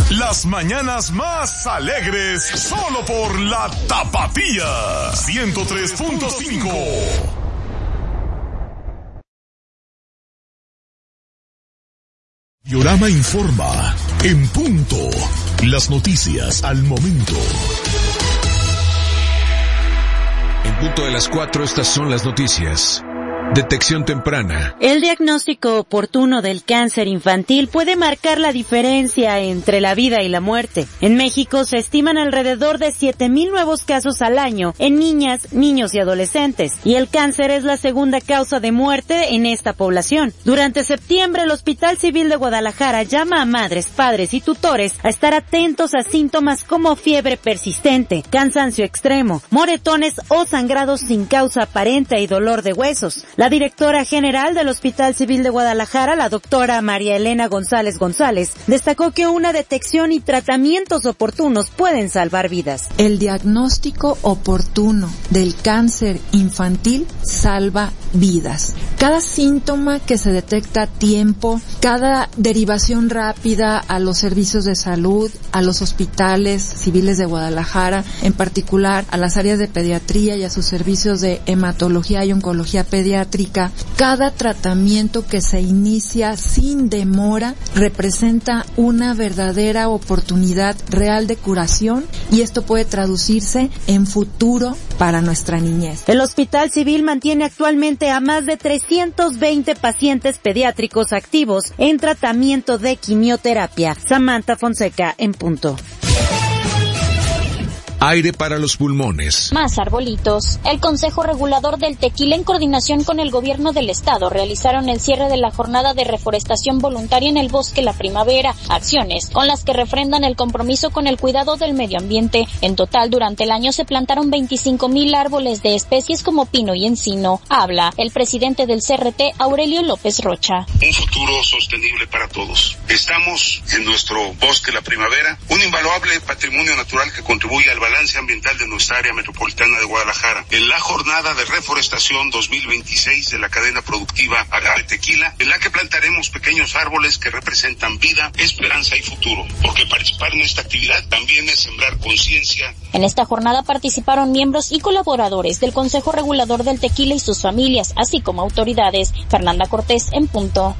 Las mañanas más alegres solo por la Tapatía 103.5. Radiorama informa en punto. Las noticias al momento. En punto de las 4, estas son las noticias. Detección temprana. El diagnóstico oportuno del cáncer infantil puede marcar la diferencia entre la vida y la muerte. En México se estiman alrededor de 7,000 nuevos casos al año en niñas, niños y adolescentes, y el cáncer es la segunda causa de muerte en esta población. Durante septiembre, el Hospital Civil de Guadalajara llama a madres, padres y tutores a estar atentos a síntomas como fiebre persistente, cansancio extremo, moretones o sangrados sin causa aparente y dolor de huesos. La directora general del Hospital Civil de Guadalajara, la doctora María Elena González González, destacó que una detección y tratamientos oportunos pueden salvar vidas. El diagnóstico oportuno del cáncer infantil salva vidas. Cada síntoma que se detecta a tiempo, cada derivación rápida a los servicios de salud, a los hospitales civiles de Guadalajara, en particular a las áreas de pediatría y a sus servicios de hematología y oncología pediátrica, cada tratamiento que se inicia sin demora representa una verdadera oportunidad real de curación, y esto puede traducirse en futuro para nuestra niñez. El Hospital Civil mantiene actualmente a más de 320 pacientes pediátricos activos en tratamiento de quimioterapia. Samantha Fonseca, en punto. Aire para los pulmones. Más arbolitos. El Consejo Regulador del Tequila, en coordinación con el Gobierno del Estado, realizaron el cierre de la jornada de reforestación voluntaria en el Bosque La Primavera, acciones con las que refrendan el compromiso con el cuidado del medio ambiente. En total, durante el año se plantaron 25,000 árboles de especies como pino y encino. Habla el presidente del CRT, Aurelio López Rocha. Un futuro sostenible para todos. Estamos en nuestro Bosque La Primavera, un invaluable patrimonio natural que contribuye al balance ambiental de nuestra área metropolitana de Guadalajara. En la jornada de reforestación 2026 de la cadena productiva Agave Tequila, en la que plantaremos pequeños árboles que representan vida, esperanza y futuro, porque participar en esta actividad también es sembrar conciencia. En esta jornada participaron miembros y colaboradores del Consejo Regulador del Tequila y sus familias, así como autoridades. Fernanda Cortés, en punto.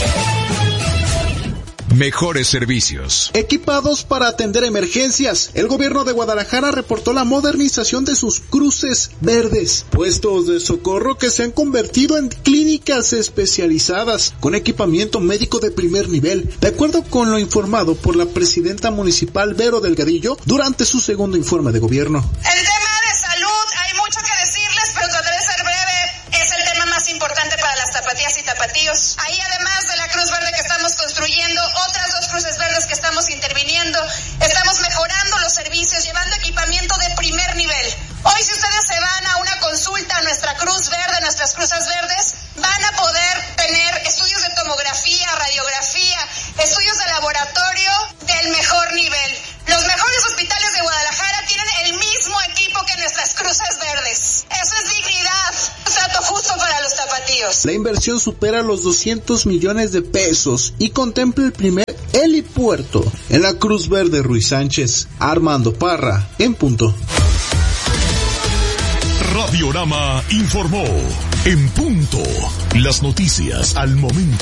Mejores servicios. Equipados para atender emergencias, el gobierno de Guadalajara reportó la modernización de sus cruces verdes, puestos de socorro que se han convertido en clínicas especializadas con equipamiento médico de primer nivel, de acuerdo con lo informado por la presidenta municipal Vero Delgadillo durante su segundo informe de gobierno. El tema de salud, hay mucho que decirles, pero trataré de ser breve. Es el tema más importante para las tapatías y tapatíos. Ahí, además de la Cruz Verde que estamos construyendo, otras 2 cruces verdes que estamos interviniendo, estamos mejorando los servicios, llevando equipamiento de primer nivel. Hoy, si ustedes se van a una consulta a nuestra Cruz Verde, nuestras cruces verdes, van a poder tener estudios de tomografía, radiografía, estudios de laboratorio del mejor nivel. Los mejores hospitales de Guadalajara tienen el mismo equipo que nuestras cruces verdes. Eso es dignidad, un trato justo para los tapatíos. La inversión supera los 200 millones de pesos y contempla el primer helipuerto en la Cruz Verde Ruiz Sánchez. Armando Parra, en punto. Radiorama informó en punto. Las noticias al momento.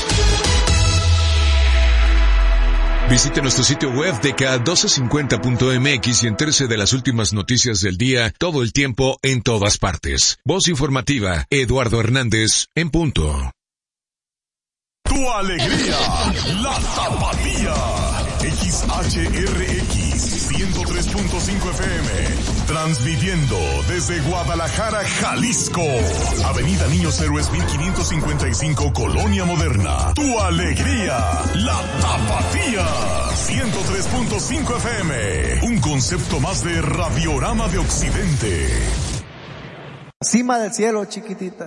Visite nuestro sitio web dk1250.mx y entérese de las últimas noticias del día, todo el tiempo, en todas partes. Voz informativa, Eduardo Hernández, en punto. Tu alegría, la Tapatía. XHRX 103.5 FM. Transmitiendo desde Guadalajara, Jalisco. Avenida Niños Héroes 1555, Colonia Moderna. Tu alegría, la Tapatía. 103.5 FM. Un concepto más de Radiorama de Occidente. Cima del cielo, chiquitita.